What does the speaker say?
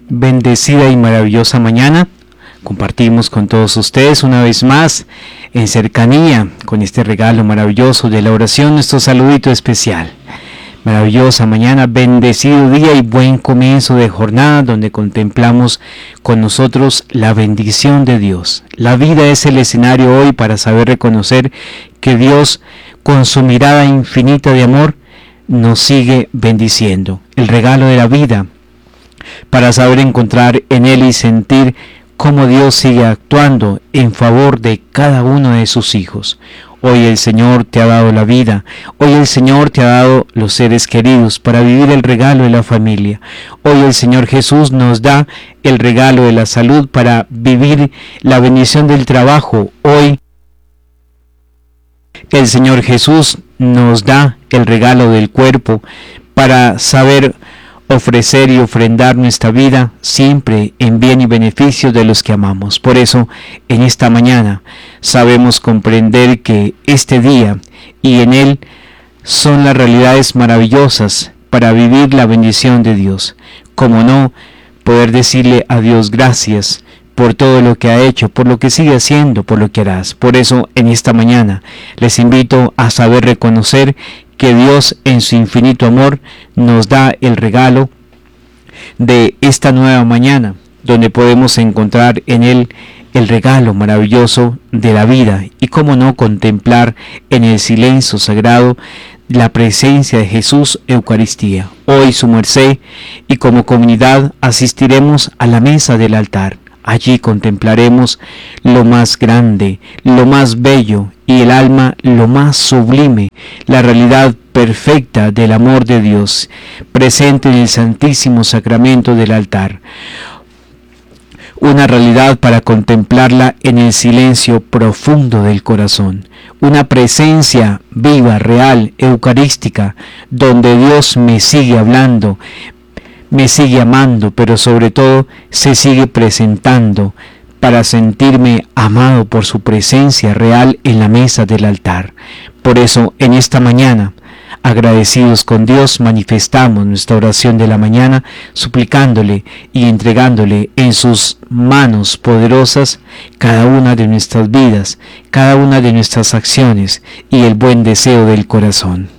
Bendecida y maravillosa mañana. Compartimos con todos ustedes una vez más en cercanía con este regalo maravilloso de la oración, nuestro saludito especial. Maravillosa mañana, bendecido día y buen comienzo de jornada donde contemplamos con nosotros la bendición de Dios. La vida es el escenario hoy para saber reconocer que Dios, con su mirada infinita de amor, nos sigue bendiciendo. El regalo de la vida, para saber encontrar en Él y sentir cómo Dios sigue actuando en favor de cada uno de sus hijos. Hoy el Señor te ha dado la vida, hoy el Señor te ha dado los seres queridos para vivir el regalo de la familia. Hoy el Señor Jesús nos da el regalo de la salud para vivir la bendición del trabajo. Hoy el Señor Jesús nos da el regalo del cuerpo para saber ofrecer y ofrendar nuestra vida siempre en bien y beneficio de los que amamos. Por eso, en esta mañana, sabemos comprender que este día y en él son las realidades maravillosas para vivir la bendición de Dios. Como no, poder decirle a Dios gracias por todo lo que ha hecho, por lo que sigue haciendo, por lo que harás. Por eso, en esta mañana, les invito a saber reconocer que Dios en su infinito amor nos da el regalo de esta nueva mañana, donde podemos encontrar en Él el regalo maravilloso de la vida y cómo no contemplar en el silencio sagrado la presencia de Jesús Eucaristía. Hoy su merced y como comunidad asistiremos a la mesa del altar. Allí contemplaremos lo más grande, lo más bello y el alma lo más sublime, la realidad perfecta del amor de Dios, presente en el Santísimo Sacramento del altar. Una realidad para contemplarla en el silencio profundo del corazón. Una presencia viva, real, eucarística, donde Dios me sigue hablando, me sigue amando, pero sobre todo se sigue presentando para sentirme amado por su presencia real en la mesa del altar. Por eso, en esta mañana, agradecidos con Dios, manifestamos nuestra oración de la mañana, suplicándole y entregándole en sus manos poderosas cada una de nuestras vidas, cada una de nuestras acciones y el buen deseo del corazón.